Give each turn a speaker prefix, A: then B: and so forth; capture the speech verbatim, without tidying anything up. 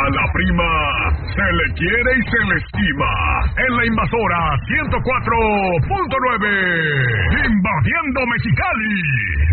A: A la prima se le quiere y se le estima. En la Invasora ciento cuatro punto nueve. Invadiendo Mexicali.